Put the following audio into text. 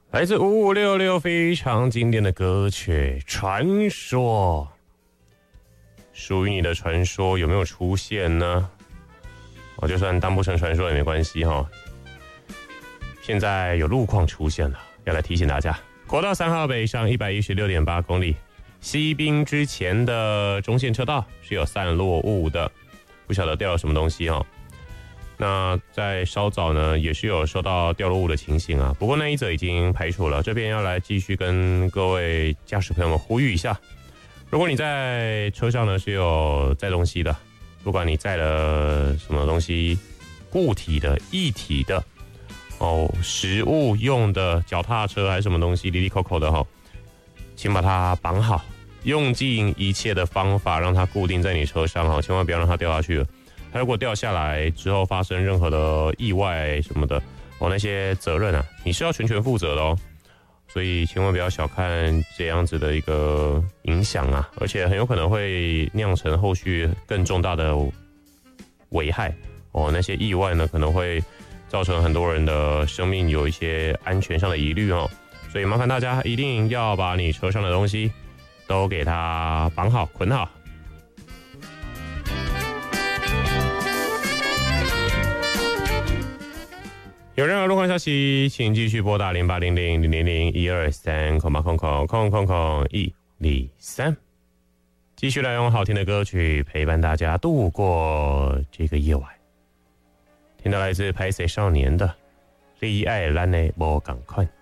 来自5566非常经典的歌曲《传说》，属于你的传说有没有出现呢？就算当不成传说也没关系哈。现在有路况出现了，要来提醒大家，国道3号北上116.8公里，西滨之前的中线车道是有散落物的，不晓得掉了什么东西哈。那在稍早呢，也是有收到掉落物的情形啊，不过那一则已经排除了。这边要来继续跟各位驾驶朋友们呼吁一下，如果你在车上呢是有载东西的，不管你载了什么东西，固体的、液体的，食物用的脚踏车还是什么东西，里里扣扣的哈，请把它绑好，用尽一切的方法让它固定在你车上哈，千万不要让它掉下去了。它如果掉下来之后发生任何的意外什么的，那些责任啊，你是要全权负责的哦。所以千万不要小看这样子的一个影响啊，而且很有可能会酿成后续更重大的危害那些意外呢，可能会造成很多人的生命有一些安全上的疑虑哦。所以麻烦大家一定要把你车上的东西都给它绑好、捆好。有任何路况消息，请继续拨打0800-000-123-000-123，继续来用好听的歌曲陪伴大家度过这个夜晚。听到来自拍摄少年的《你爱咱的无同款》。